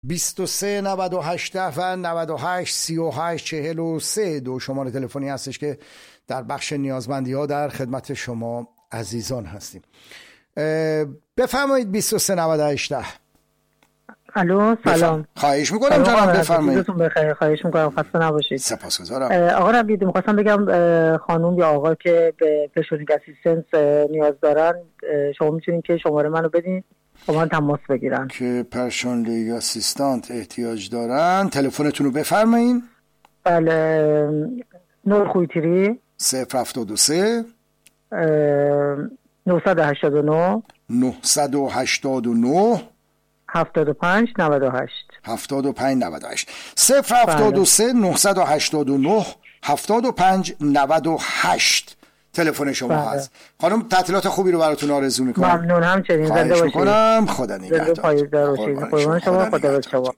23 98 و 98 38 43 دو شماره تلفنی هستش که در بخش نیازمندی ها در خدمت شما عزیزان هستیم. بفرمایید. 23 98. الو سلام. خواهش میکنم جناب بفرمایید. روزتون بخیر. خواهش میکنم خسته نباشید. سپاسگزارم. آقا ربیعی میخواستم بگم خانم یا آقا که به پرسونال اسیستنس نیاز دارن شما میتونین که شماره منو بدین با من تماس بگیرن که پرسونال اسیستانت احتیاج دارن. تلفنتون رو بفرمایید. بله 0 073 989 989 75 98 75 98 073 989 75 98 تلفن شما هست. خانم تعطیلات خوبی رو براتون آرزو میکنم. ممنون. همچنین زنده باشید. میکنم. خدا نگهدار. قربان شما. خدا شما.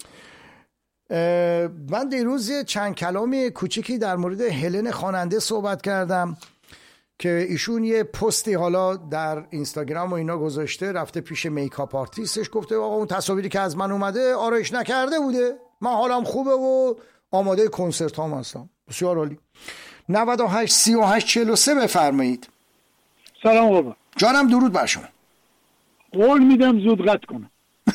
من دیروز چند کلامی کوچیکی در مورد هلن خواننده صحبت کردم که ایشون یه پستی حالا در اینستاگرام و اینا گذاشته، رفته پیش میکاپ آرتیستش گفته آقا اون تصاویری که از من اومده آرایش نکرده بوده، من حالم خوبه و آماده کنسرت هم هستم. بسیار عالی. 98 38 43 بفرمایید. سلام بابا جانم. درود بر شما. قول میدم زود قطع کنم.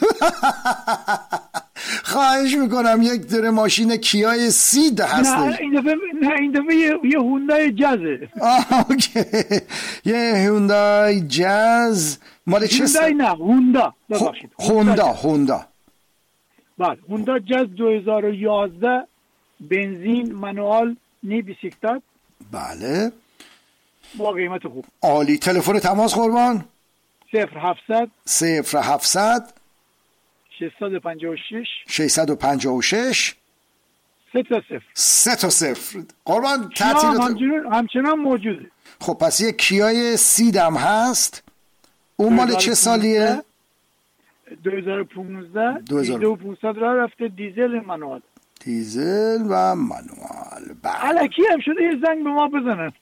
خواهش میکنم. یک دره ماشین کیای سید هستش. نه این دفعه یه هوندای جزه. اوکی. یه هوندای جز مال چه هوندای نه هوندا. ببخشید هوندا. بله هوندا جز 2011 بنزین مانوال نی بیسیکلت. بله با قیمت خوب. عالی. تلفن تماس قربان 0700 656 656 3 تا 0 قربان. تعطیلات همچنان موجوده. خب پس یه کیای سیدم هست. اون مال چه سالیه؟ 2015 2500 راه رفته. دیزل مانوال. دیزل و مانوال. الکی هم شده یه زنگ به ما بزنن.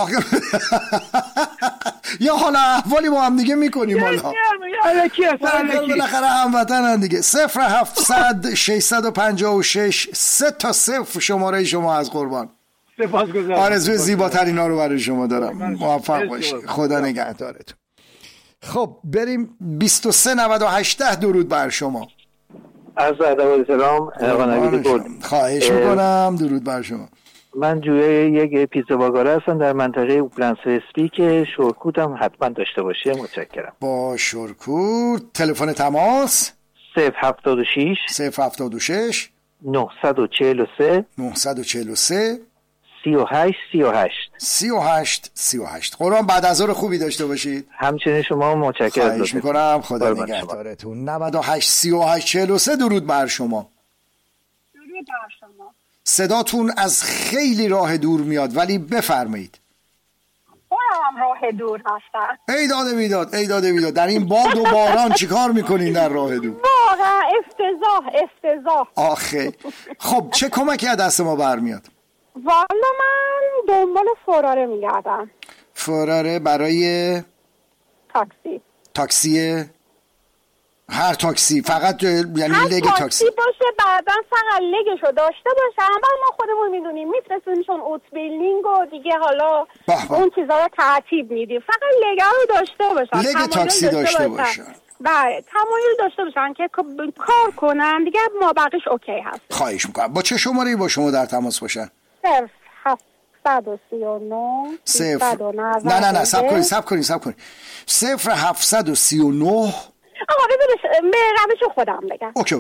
یا حالا احوالی با هم دیگه میکنیم. حالا الکی هست. بالاخره هموطنن دیگه. 0700 656 3 تا 0 شماره شما از قربان. سپاسگزارم. آرزوی زیباترین ها رو برای شما دارم. موفق باشید. خدا نگهدارتون. خب بریم. 23 98 درود بر شما. عرض ادب و احترام. خواهش میکنم. درود بر شما. من جوی یک پیتزا باگاره هستم در منطقه اوپلند اسپی که شورکوت هم حتما داشته باشه. متشکرم. با شورکوت. تلفن تماس 076 943 38 قربان. بعد از ظهر خوبی داشته باشید. همچنین شما. متشکرم. خواهش میکنم. خدا نگهدارتون. 98 38 43 درود بر شما. درود بر شما. صداتون از خیلی راه دور میاد ولی بفرمایید. هم راه دور هستن. ای داده بیداد در این باد و باران چیکار میکنین در راه دور؟ واقعا افتضاح. آخه خب چه کمکی از دست ما برمیاد؟ والا من دنبال فراره میگردم. فراره برای تاکسی هر تاکسی فقط یعنی لگ تاکسی باشه. بعدا فقط لگشو داشته باشم. بعد ما خودمون میدونیم میترسونیشون اوت بیلینگ و دیگه حالا اون چیزا رو ترتیب میدیم. فقط لگه رو داشته باشن. لگ تاکسی داشته باشن. بله تمایل داشته باشن که کار کنن دیگه. ما بقیش اوکی هست. خواهش میکنم. با چه شماره‌ای با شما در تماس باشن؟ 739 نه سب کنین 0739 آقا بذارش به روش خودم بگم. اوکی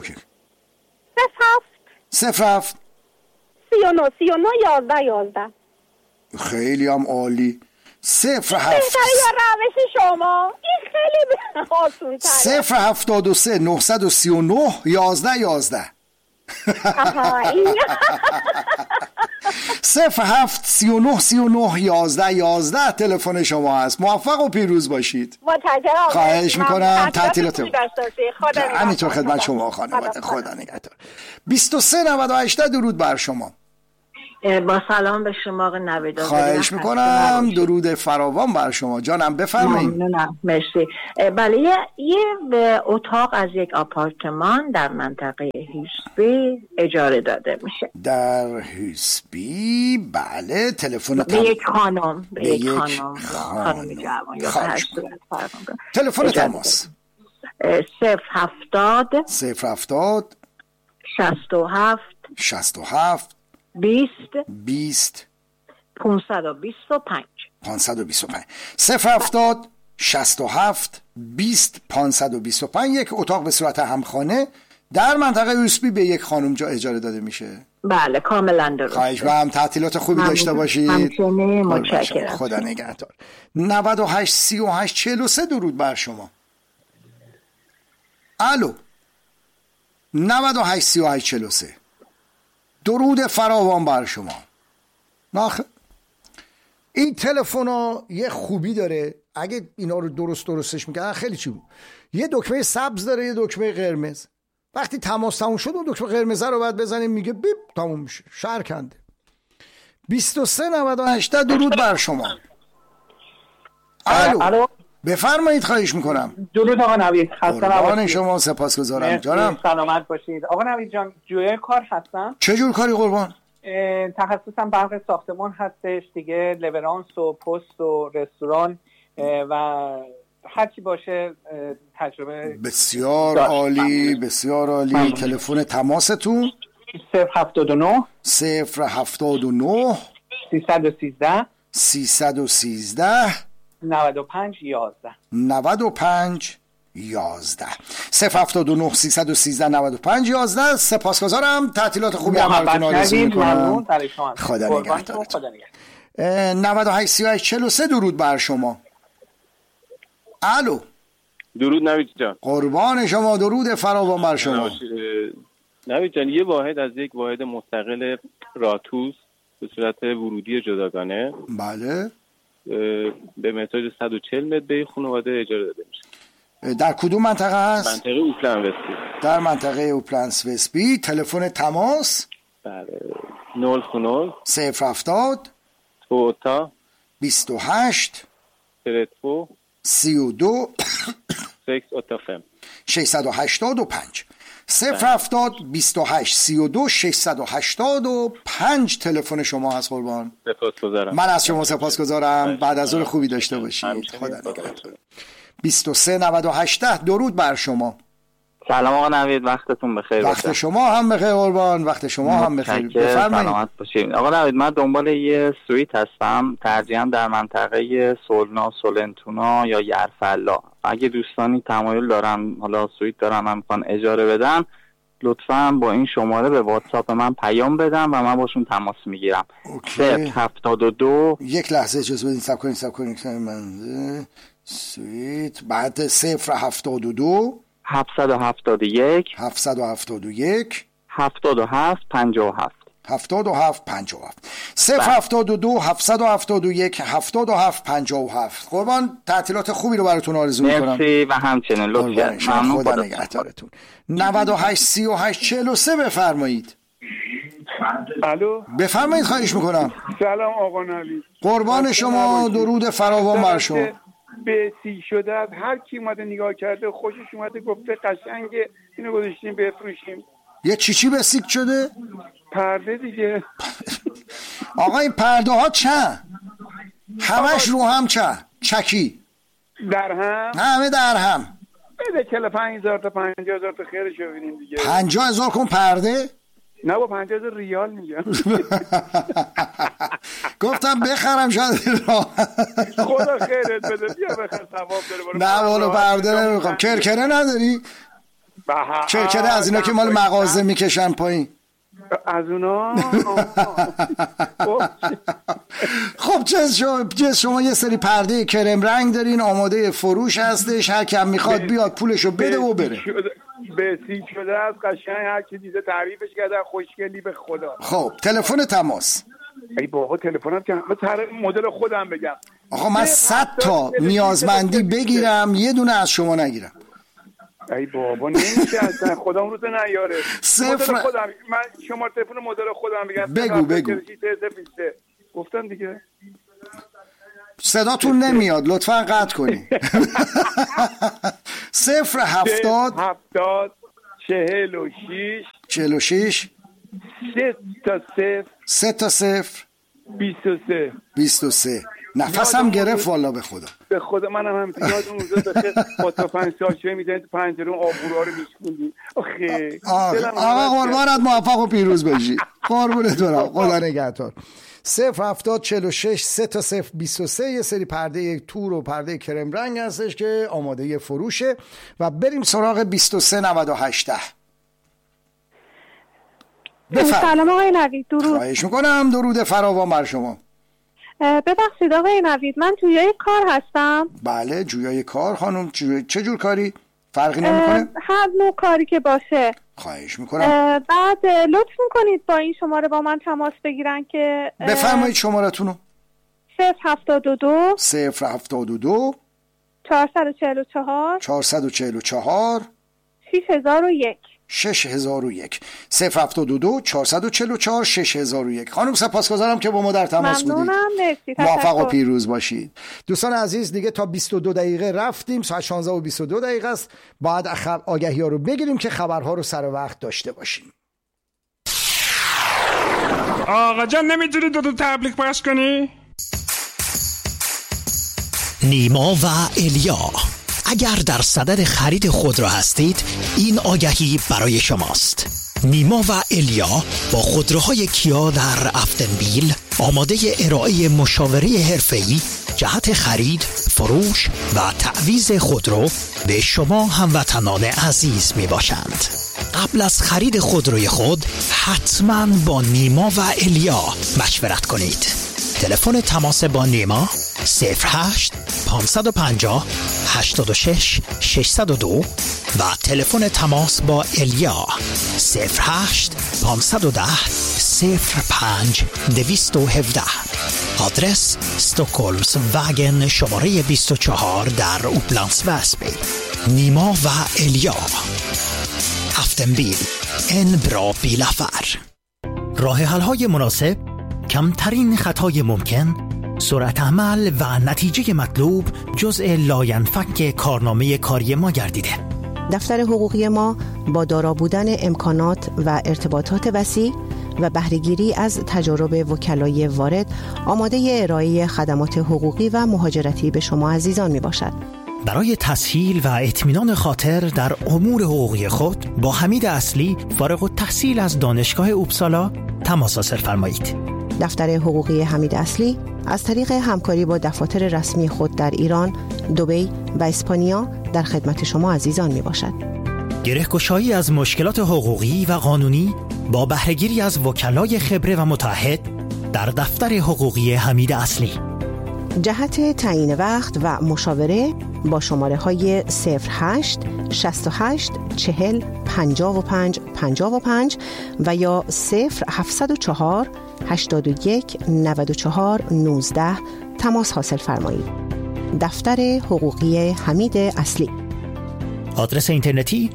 07 39 11 خیلی هم عالی. 07 یا روش شما این خیلی آسون تره. 073 939 11 0739 11 تلفن شما هست. موفق و پیروز باشید. متشکرم. خواهش میکنم. تعطیلات همینطور خدمت شما خانواده. خدا نگهدار. 23 98 درود بر شما. با سلام به شما آقای نوید. خواهش میکنم. درود فراوان بر شما جانم، بفرمایید. ممنونم، مرسی. بله، یه اتاق از یک آپارتمان در منطقه هیسبی اجاره داده میشه. در هیسبی، بله. تلفن به یک خانم، خانم جوان یا هر صورت فرق میکنه. تلفن تماس 070 67 20 525 070 67 20 525. یک اتاق به صورت همخانه در منطقه یوسبی به یک خانم جا اجاره داده میشه. بله، کاملا درست. خواهش می‌کنم. تعطیلات خوبی داشته باشید. همچنین، متشکرم. خدا نگهدار. 98 38 43 درود بر شما. الو 98 38 43 درود فراوان بر شما. این تلفن ها یه خوبی داره، اگه اینا رو درستش میکنن خیلی چی بود. یه دکمه سبز داره، یه دکمه قرمز. وقتی تماس تموم شد اون دکمه قرمز رو باید بزنیم، میگه بیپ تموم میشه، شهر کنده. 23 98 درود بر شما. الو بفرمایید، خواهش میکنم. درود آقا نوید، خسته نباشید. شما سپاسگزارم جانم. سلامت باشید. آقا نوید جان، جوی کار هستم. چه جور کاری قربان؟ تخصصم برق ساختمان هستش دیگه، لورانس و پست و رستوران و هر چی باشه تجربه. بسیار عالی، بسیار عالی. تلفن تماستون 079 313 95 11 079 313 95 11. سپاسگزارم. تعطیلات خوبی هم براتون آرزو میکنم. خدا نگهدارتون. 98 38 43 درود بر شما. الو درود نوید جان. قربان شما. درود فراوان بر شما. نوید جان، یه واحد از یک واحد مستقل راتوس به صورت ورودی جداگانه، بله، به متر 140 متر به خانواده اجاره داده میشه. در کدوم منطقه هست؟ منطقه اوپلن وسبی. در منطقه اوپلن وسبی. تلفن تماس بله 0 070 توتا 28 32 685 070 28 32 685 تلفن شما هست قربان. سپاسگزارم. من از شما سپاسگزارم. بعد از ظهر خوبی داشته باشید. خدا نگهدار. 23 98 درود بر شما. سلام آقا نوید، وقتتون بخیر باشه. وقت شما هم بخیر قربان. وقت شما هم بخیر. بفرمایید. سلامت باشید. آقا نوید، من دنبال یه سویت هستم، ترجیحاً در منطقه سولنا، سولنتونا یا یرفلا. اگه دوستانی تمایل دارن، حالا سویت دارن من میخوان اجاره بدن، لطفاً با این شماره به واتساپ من پیام بدم و من باشون تماس میگیرم. 072 یک لحظه اجازه بدین، صبر کنید من سویت بعد 072 771 77 57 072 771 77 57. قربان، تعطیلات خوبی رو براتون آرزو میکنم. مرسی و همچنین لطفاً. ممنون. خدا نگهدارتون. 98 38 43 بفرمایید. الو بفرمایید، خواهش میکنم. سلام آقا نوید. قربان شما. درود فراوان بر شما. به سی شده از هر کی اومده نگاه کرده خوشش اومده، گفته قشنگه، اینو گذاشتیم بفروشیم. یه چی به سیک شده؟ پرده دیگه. آقا این پرده ها چند؟ همش رو هم چند؟ چکی؟ در هم؟ همه در هم. بده 45,000 تا 50,000 تا خیرشو ببینیم دیگه. 50,000 کن پرده؟ نه با 50,000 ریال میگم. گفتم بخرم شاید خدا خیرت بده، بیا بخر ثواب داره. نه والا پرده نمیخوام. کرکره نداری؟ کرکره از اینا که مال مغازه میکشن پایین. از اونا. خب چه شما یه سری پرده کرم رنگ دارین، آماده فروش هستش، هر کی میخواد بیاد پولشو بده و بره. به سیب شده از قشنگ، هر کی دیده تعریفش کرده، خوشگلی به خدا. خب تلفن تماس. ای بابا تلفنم که مثلا مدل خودم بگم. آقا من 100 تا نیازمندی بگیرم یه دونه از شما نگیرم. ای بابا نمیشه اصلا، خودم روز نیاره. صفر خودم من شما تلفن مدل خودم بگو گفتم دیگه. صداتون نمیاد، لطفا قطع کنی. 070 46 3 تا 0 23. نفسم گرفت والا به خدا. به خدا منم همین یادم روزا داشت با تا 5 سال چه می‌دن تو پنجره آبورا رو می‌شکوندی. آخه آقا قربانت موفق و پیروز باشی. قربونت برم. خدا نگهدار. 070 46 3 تا 0 23 یه سری پرده تور و پرده کرم رنگ هستش که آماده فروشه و بریم سراغ 2398. سلام آقای نوید، درود. خواهش میکنم. درود فراوان بر شما. ببخشید آقای نوید، من جویای کار هستم. بله جویای کار خانم. چه جور کاری؟ فرقی نمیکنه؟ هر نوع کاری که باشه. خواهش میکنم. بعد لطف میکنید با این شماره با من تماس بگیرن که بفرمایید شمارتونو. 072 444 6001 072 444 6001. خانم سپاسگزارم که با ما در تماس بودید. ممنونم. مرسی. موفق و پیروز باشید. دوستان عزیز دیگه تا 22 دقیقه رفتیم، ساعت 16 و 22 دقیقه است. باید آگهی ها رو بگیریم که خبرها رو سر وقت داشته باشیم. آقا جان نمیتونی دو تبلیغ پخش کنی؟ نیما و الیا، اگر در صدد خرید خودرو هستید این آگهی برای شماست. نیما و الیا با خودروهای کیا در افتنبیل آماده ارائه مشاوره حرفه‌ای جهت خرید، فروش و تعویض خودرو به شما هموطنان عزیز می باشند. قبل از خرید خودروی خود حتما با نیما و الیا مشورت کنید. تلفن تماس با نیما 08 550 86 602 و تلفن تماس با الیا 08 510 05 217. آدرس استکهلمس وگن شماره 24 در اوپلندس وسبی. نیما و الیا، افتنبیل، ان برا بیلافر. راه حل‌های مناسب، کمترین خطای ممکن، سرعت عمل و نتیجه مطلوب جزء لاینفک کارنامه کاری ما گردیده. دفتر حقوقی ما با دارا بودن امکانات و ارتباطات وسیع و بهره‌گیری از تجارب وکلای وارد آماده ارائه خدمات حقوقی و مهاجرتی به شما عزیزان می باشد. برای تسهیل و اطمینان خاطر در امور حقوقی خود با حمید اصلی فارغ التحصیل از دانشگاه اوپسالا تماس حاصل فرمایید. دفتر حقوقی حمید اصلی از طریق همکاری با دفاتر رسمی خود در ایران، دبی و اسپانیا در خدمت شما عزیزان می باشد. گره‌گشایی از مشکلات حقوقی و قانونی با بهره‌گیری از وکلای خبره و متعهد در دفتر حقوقی حمید اصلی. جهت تعیین وقت و مشاوره با شماره های 08 68 40 55 55 و یا 0704 81 94 19 تماس حاصل فرمایید. دفتر حقوقی حمید اصلی. آدرس اینترنتی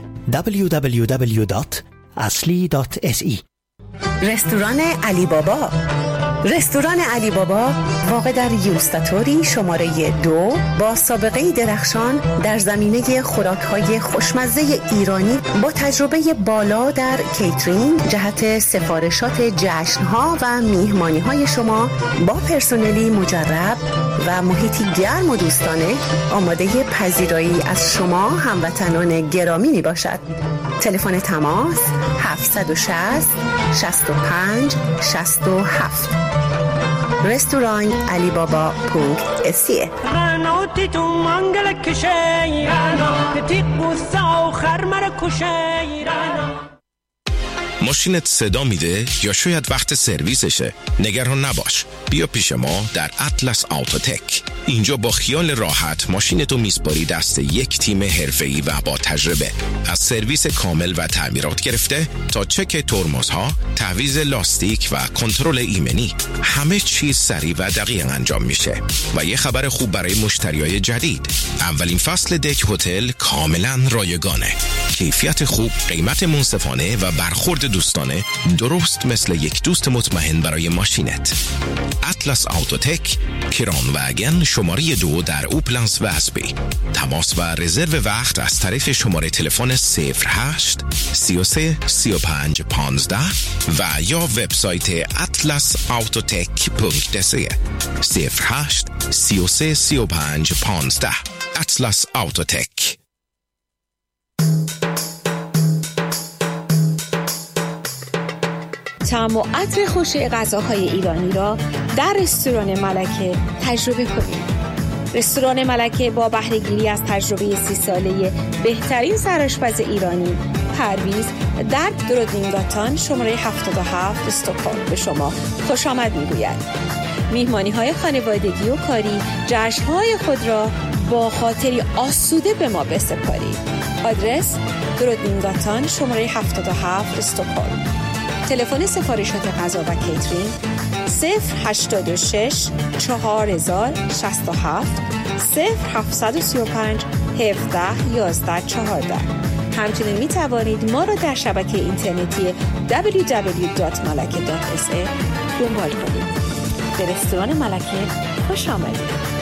www.asli.se. رستوران علی بابا. رستوران علی بابا واقع در یوستاتوری شماره 2 با سابقه درخشان در زمینه خوراک‌های خوشمزه ایرانی با تجربه بالا در کیترینگ جهت سفارشات جشن‌ها و میهمانی‌های شما با پرسنلی مجرب و محیطی گرم و دوستانه آماده پذیرایی از شما هموطنان گرامی می باشد. تلفن تماس 760 65 67. رستوران علی بابا .se. ماشینت صدا میده یا شاید وقت سرویسشه؟ نگران نباش. بیا پیش ما در اطلس آوتوتک. اینجا با خیال راحت ماشینتو میسپاری دست یک تیم حرفه‌ای و با تجربه. از سرویس کامل و تعمیرات گرفته تا چک ترمزها، تعویض لاستیک و کنترل ایمنی، همه چیز سریع و دقیق انجام میشه. و یه خبر خوب برای مشتریای جدید: اولین فصل دک هتل کاملا رایگانه. کیفیت خوب، قیمت منصفانه و برخورد دوستانه، درست مثل یک دوست مطمئن برای ماشینت. اطلس آوتوتک، کران وگن، شماره 2 در اوپلنس و اسبی. تماس و رزرو وقت از طریق شماره تلفن 08 33 35 15 و یا وبسایت atlasautotek.de 08 33 35 15. اطلس آوتوتک. طعم و عطر خوش غذاهای ایرانی را در رستوران ملکه تجربه کنید. رستوران ملکه با بهره‌گیری از تجربه 30 ساله بهترین سرآشپز ایرانی، پرویز در درودینگاتان شماره 77 استکهلم به شما خوش آمد میگوید. میهمانی‌های خانوادگی و کاری، جشن‌های خود را با خاطری آسوده به ما بسپارید. آدرس درودینگاتان شماره 77 استکهلم. تلفن سفارشات غذا و کیترینگ 086 4067 0735 17 11 14. همچنین می توانید ما را در شبکه اینترنتی www.malake.sa دنبال کنید. به رستوران ملکه خوش آمدید.